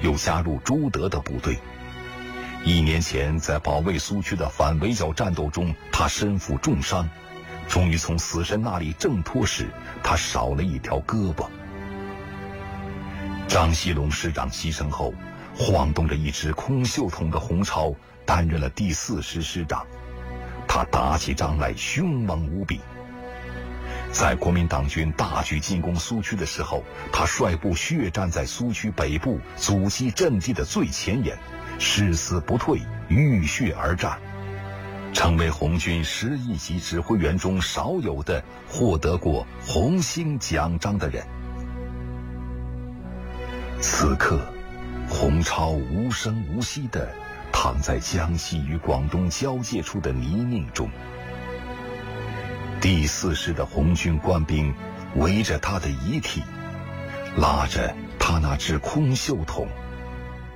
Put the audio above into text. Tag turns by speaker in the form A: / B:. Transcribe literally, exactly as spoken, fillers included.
A: 又加入朱德的部队。一年前在保卫苏区的反围剿战斗中，他身负重伤，终于从死神那里挣脱时，他少了一条胳膊。张锡龙师长牺牲后，晃动着一支空袖筒的洪超担任了第四师师长，他打起仗来凶猛无比。在国民党军大举进攻苏区的时候，他率部血战在苏区北部阻击阵地的最前沿，誓死不退，浴血而战，成为红军十一级指挥员中少有的获得过红星奖章的人。此刻，洪超无声无息地躺在江西与广东交界处的泥泞中。第四师的红军官兵围着他的遗体，拉着他那只空袖筒，